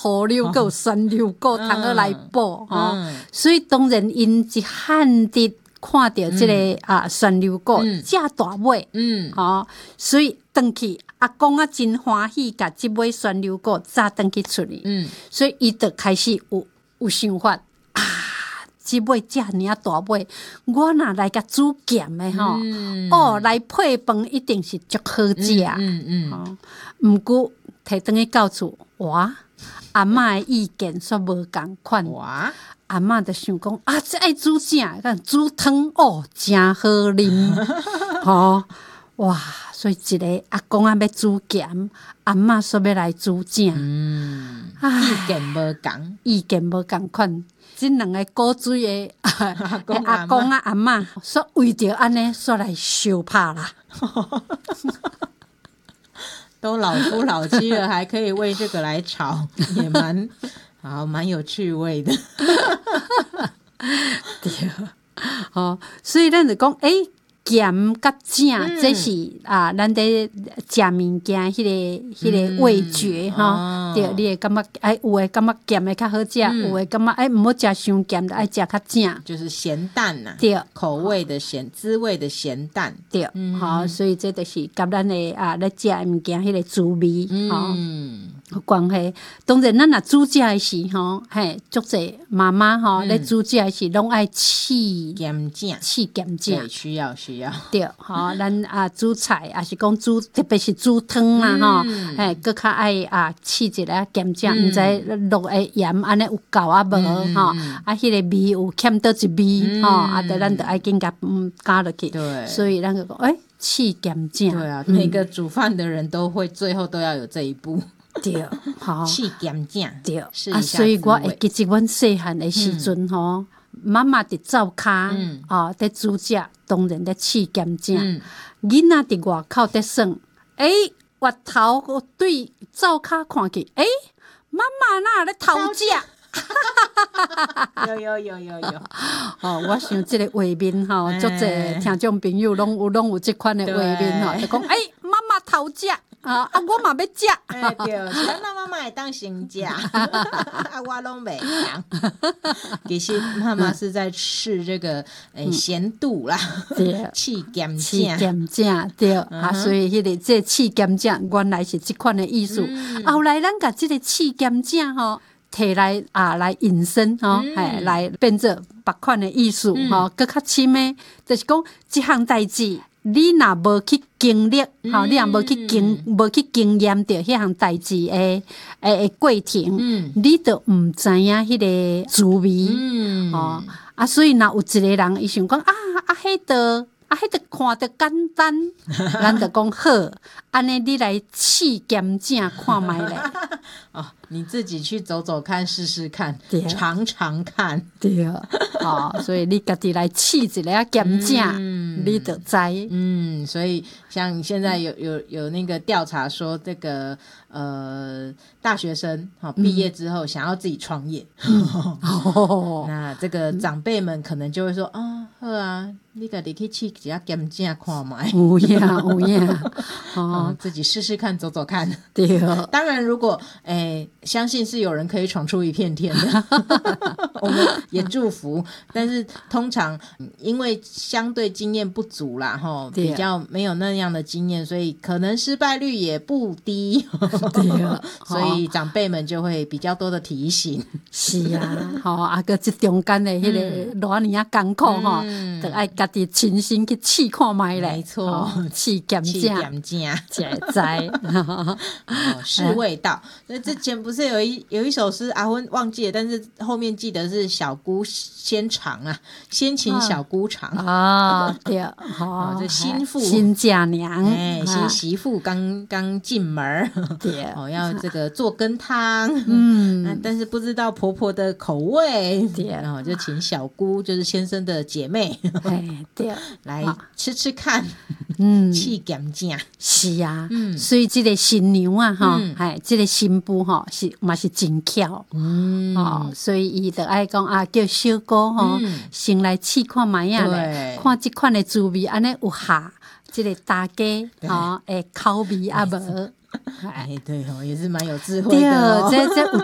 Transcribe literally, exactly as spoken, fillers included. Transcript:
河流，还有酸溜果，通好来补吼、嗯。所以当然因一汉的看到这个、嗯、啊酸溜果，正、嗯、大尾，嗯，吼、哦，所以回去阿公啊真欢喜，甲这尾酸溜果炸回去厝里，嗯，所以伊就开始有有想法啊。这尾这尔大尾，我若来甲煮咸的吼、嗯，哦，来配饭一定是足好食。嗯嗯，哦，毋过摕转去到厝，哇，阿嬷的意见煞无共款。哇，阿嬷就想讲啊，这爱煮啥？看煮汤哦，真好啉。吼、哦，哇，所以一个阿公啊要煮咸，阿嬷煞要来煮正。嗯， 意见无共， 意见无共款。这两个古水的阿公阿公啊阿嬷，说为着安尼，说来相拍啦。 都老夫老妻了，还可以为这个来吵，也蛮好，蛮有趣味的。 对，哦，所以咱就讲，诶、欸。咸甲正，嗯、这是啊，咱在食物件迄、那个、迄、那个味觉哈、嗯哦。对，你会感觉哎，有诶感觉咸诶较好食，嗯、有诶感觉哎，毋好食伤咸，爱食较正。 就是咸淡呐、啊， 对， 口味的咸，滋味的咸淡。 对，嗯、好，所以这就是甲咱诶啊，咧食物件迄个滋味，嗯。有关系，当然咱若煮食的时吼，嘿，足济妈妈吼咧煮食的时拢爱试咸正， 试咸正， 对，需要需要。 对，吼，咱啊煮菜，也是讲煮，特别是煮汤啦吼，嘿，搁较爱啊试一下咸正，毋知落诶盐安尼有够啊无吼，啊，迄个味有欠倒一味吼，啊，得咱得爱紧甲嗯加落去， 对， 所以咱就讲，诶，试咸正， 对啊，每个煮饭的人都会最后都要有这一步。 对，好， 试咸正， 对，啊，所以我会记得阮细汉的时阵吼，妈妈伫灶骹，嗯，啊，伫煮食，当然伫试咸正，囡仔伫外口伫耍，诶，外头对灶骹看去，诶，妈妈哪咧偷食？ 有有有有有， 哦，我想即个画面吼，足济听众朋友拢有拢有即款的画面吼，就讲诶，妈妈偷食。啊！啊，我嘛要食。 哎、欸，对，是咱妈妈会当先食，啊，我拢袂当。其实妈妈是在试这个诶咸、欸、度啦，对，试咸正， 试咸正对、嗯、啊，所以迄、那个这试咸正原来是即款的意思。嗯、后来咱甲即个试咸正吼，摕来啊来引申吼，哎、嗯欸，来变做别款的意思吼，搁较深的，就是讲即项代志。你若无去经历，吼、嗯，你若无去经，无去经验着迄项代志诶诶过程，嗯、你就毋知影迄个滋味，嗯、哦，啊，所以若有一个人伊想讲啊啊，迄个啊，迄个看着简单，咱就讲好，安尼你来试咸正看觅咧。 哦，你自己去走走看，试试看，尝尝看， 对啊，哦，所以你家己来试一下咸正，嗯、你就知。 嗯，所以像现在有有有那个调查说，这个呃大学生好毕、哦、业之后想要自己创业，嗯哦、那这个长辈们可能就会说啊，好啊，你家己去试一下咸正看卖， 有呀有呀， 哦，自己试试看，走走看。 对啊， 当然如果诶。相信是有人可以闯出一片天的，我们也祝福。但是通常因为相对经验不足啦，齁，比较没有那样的经验，所以可能失败率也不低。对啊，所以长辈们就会比较多的提醒。 是啊，好啊，个这中间的那个多年啊艰苦哈，得爱家己亲身去试看卖嘞。 没错， 试咸正， 试咸正， 才知是味道。那之前不是有一有一首诗阿昏忘记了，但是后面记得是小姑先尝啊，先请小姑尝啊，对， 哦，这新妇新嫁娘， 哎，新媳妇刚刚进门，对，哦，要这个做羹汤，嗯，但是不知道婆婆的口味，对，然后就请小姑，就是先生的姐妹， 哎，对， 来吃吃看， 嗯， 试咸正， 是啊，嗯，所以这个新娘啊，哈，哎，这个新妇哈是嘛是真巧，嗯，哦，所以伊就爱讲啊，叫小姑吼，先来试看卖啊咧，看这款的滋味，安尼有下这个大家吼诶口味啊无， 哎，对哦，也是蛮有智慧的哦， 对，这这有